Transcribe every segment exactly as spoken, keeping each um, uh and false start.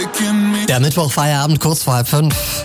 Der Mittwochfeierabend kurz vor halb fünf.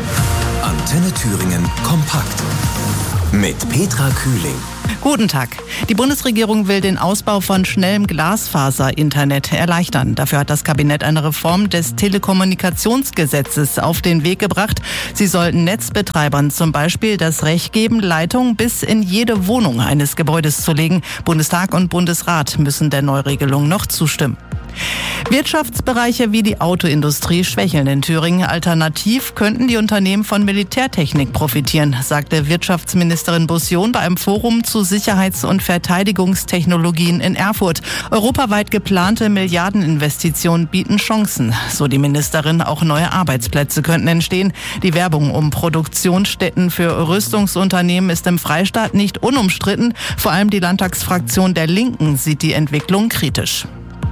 Antenne Thüringen kompakt mit Petra Kühling. Guten Tag. Die Bundesregierung will den Ausbau von schnellem Glasfaser-Internet erleichtern. Dafür hat das Kabinett eine Reform des Telekommunikationsgesetzes auf den Weg gebracht. Sie sollten Netzbetreibern zum Beispiel das Recht geben, Leitungen bis in jede Wohnung eines Gebäudes zu legen. Bundestag und Bundesrat müssen der Neuregelung noch zustimmen. Wirtschaftsbereiche wie die Autoindustrie schwächeln in Thüringen. Alternativ könnten die Unternehmen von Militärtechnik profitieren, sagte Wirtschaftsministerin Bussion bei einem Forum zu Sicherheits- und Verteidigungstechnologien in Erfurt. Europaweit geplante Milliardeninvestitionen bieten Chancen, so die Ministerin. Auch neue Arbeitsplätze könnten entstehen. Die Werbung um Produktionsstätten für Rüstungsunternehmen ist im Freistaat nicht unumstritten. Vor allem die Landtagsfraktion der Linken sieht die Entwicklung kritisch.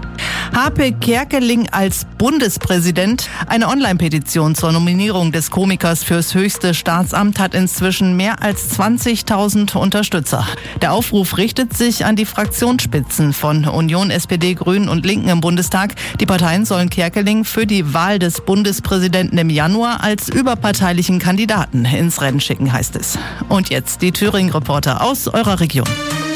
Harpe Kerkeling als Bundespräsident. Eine Online-Petition zur Nominierung des Komikers fürs höchste Staatsamt hat inzwischen mehr als zwanzigtausend Unterstützer. Der Aufruf richtet sich an die Fraktionsspitzen von Union, S P D, Grünen und Linken im Bundestag. Die Parteien sollen Kerkeling für die Wahl des Bundespräsidenten im Januar als überparteilichen Kandidaten ins Rennen schicken, heißt es. Und jetzt die Thüringen-Reporter aus eurer Region.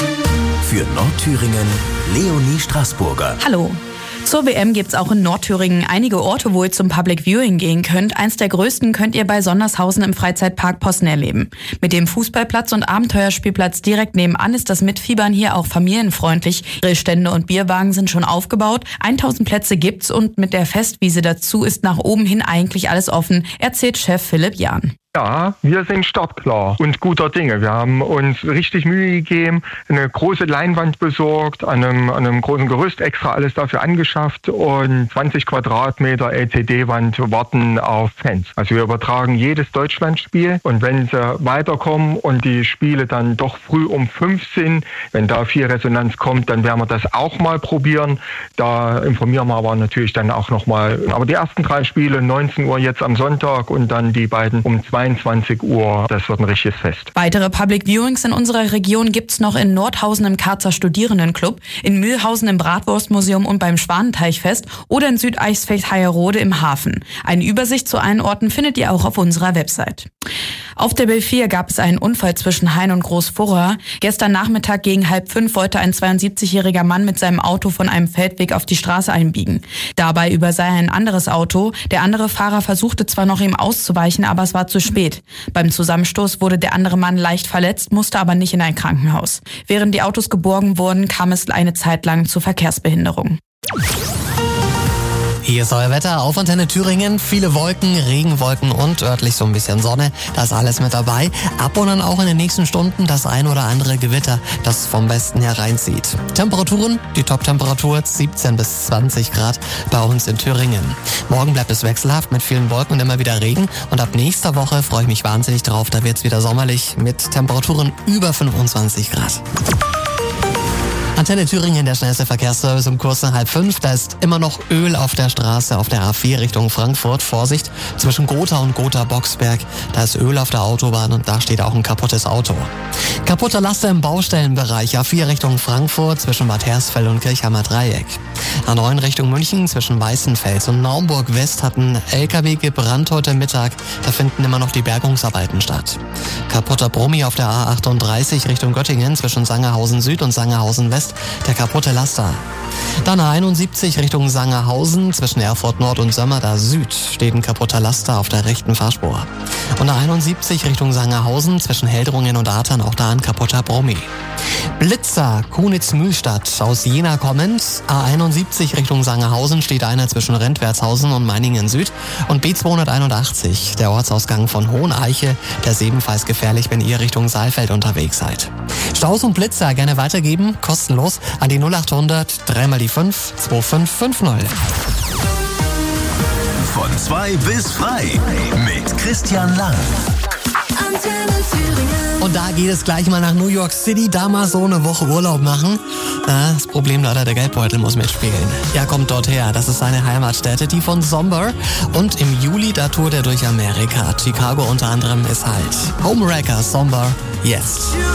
Für Nordthüringen Leonie Straßburger. Hallo. Zur W M gibt's auch in Nordthüringen einige Orte, wo ihr zum Public Viewing gehen könnt. Eins der größten könnt ihr bei Sondershausen im Freizeitpark Possen erleben. Mit dem Fußballplatz und Abenteuerspielplatz direkt nebenan ist das Mitfiebern hier auch familienfreundlich. Grillstände und Bierwagen sind schon aufgebaut. tausend Plätze gibt's und mit der Festwiese dazu ist nach oben hin eigentlich alles offen, erzählt Chef Philipp Jahn. Ja, wir sind startklar und guter Dinge. Wir haben uns richtig Mühe gegeben, eine große Leinwand besorgt, an einem, an einem großen Gerüst extra alles dafür angeschafft und zwanzig Quadratmeter L C D-Wand warten auf Fans. Also wir übertragen jedes Deutschlandspiel und wenn sie weiterkommen und die Spiele dann doch früh um fünf sind, wenn da viel Resonanz kommt, dann werden wir das auch mal probieren. Da informieren wir aber natürlich dann auch nochmal. Aber die ersten drei Spiele, neunzehn Uhr jetzt am Sonntag und dann die beiden um zweiundzwanzig Uhr, das wird ein richtiges Fest. Weitere Public Viewings in unserer Region gibt's noch in Nordhausen im Karzer Studierendenclub, in Mühlhausen im Bratwurstmuseum und beim Schwanenteichfest oder in Südeichsfeld-Heierode im Hafen. Eine Übersicht zu allen Orten findet ihr auch auf unserer Website. Auf der B vier gab es einen Unfall zwischen Hain und Großfurra. Gestern Nachmittag gegen halb fünf wollte ein zweiundsiebzigjähriger Mann mit seinem Auto von einem Feldweg auf die Straße einbiegen. Dabei übersah er ein anderes Auto. Der andere Fahrer versuchte zwar noch ihm auszuweichen, aber es war zu spät. Beim Zusammenstoß wurde der andere Mann leicht verletzt, musste aber nicht in ein Krankenhaus. Während die Autos geborgen wurden, kam es eine Zeit lang zu Verkehrsbehinderungen. Hier ist euer Wetter auf Antenne Thüringen. Viele Wolken, Regenwolken und örtlich so ein bisschen Sonne. Da ist alles mit dabei. Ab und an auch in den nächsten Stunden das ein oder andere Gewitter, das vom Westen hereinzieht. Temperaturen, die Top-Temperatur siebzehn bis zwanzig Grad bei uns in Thüringen. Morgen bleibt es wechselhaft mit vielen Wolken und immer wieder Regen. Und ab nächster Woche freue ich mich wahnsinnig drauf. Da wird es wieder sommerlich mit Temperaturen über fünfundzwanzig Grad. Antenne Thüringen, der schnellste Verkehrsservice um kurz nach halb fünf. Da ist immer noch Öl auf der Straße auf der A vier Richtung Frankfurt. Vorsicht, zwischen Gotha und Gotha-Boxberg. Da ist Öl auf der Autobahn und da steht auch ein kaputtes Auto. Kaputte Laster im Baustellenbereich. A vier Richtung Frankfurt zwischen Bad Hersfeld und Kirchheimer Dreieck. A neun Richtung München zwischen Weißenfels und Naumburg West hat ein L K W gebrannt heute Mittag. Da finden immer noch die Bergungsarbeiten statt. Kaputter Brummi auf der A achtunddreißig Richtung Göttingen zwischen Sangerhausen Süd und Sangerhausen West. Der kaputte Laster. Dann A einundsiebzig Richtung Sangerhausen zwischen Erfurt Nord und Sömmerda Süd steht ein kaputter Laster auf der rechten Fahrspur. Und A einundsiebzig Richtung Sangerhausen zwischen Heldrungen und Atern auch da ein kaputter Brummi. Blitzer, Kunitz-Mühlstadt aus Jena kommend. A einundsiebzig Richtung Sangerhausen steht einer zwischen Rentwertshausen und Meiningen Süd. Und B zweihunderteinundachtzig, der Ortsausgang von Hoheneiche, der ist ebenfalls gefährlich, wenn ihr Richtung Saalfeld unterwegs seid. Staus und Blitzer gerne weitergeben, kostenlos an die null achthundert drei mal die fünf zwei fünf fünf null. Von zwei bis frei mit Christian Lang. Und da geht es gleich mal nach New York City, da mal so eine Woche Urlaub machen. Das Problem leider, der Geldbeutel muss mitspielen. Er kommt dort her, das ist seine Heimatstätte, die von Somber. Und im Juli, da tourt er durch Amerika. Chicago unter anderem ist halt Homewrecker, Somber, jetzt.